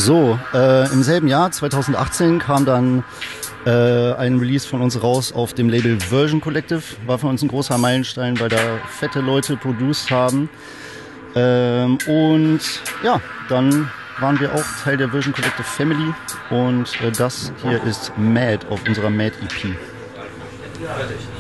So, im selben Jahr, 2018, kam dann ein Release von uns raus auf dem Label Version Collective. War für uns ein großer Meilenstein, weil da fette Leute produced haben. Und ja, dann waren wir auch Teil der Version Collective Family. Und das hier ist Mad auf unserer Mad EP.